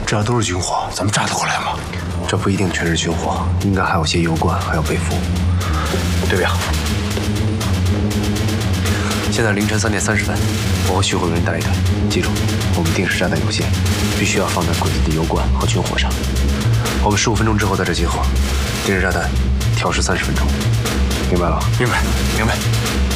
这都是军火，咱们炸得过来吗？ 这不一定全是军火，应该还有些油罐，还有被俘。对表。现在凌晨3点30分，我和徐慧文带一队。记住，我们定时炸弹有限，必须要放在鬼子的油罐和军火上。我们15分钟之后在这集合，定时炸弹调时30分钟。明白了？ 明白，明白。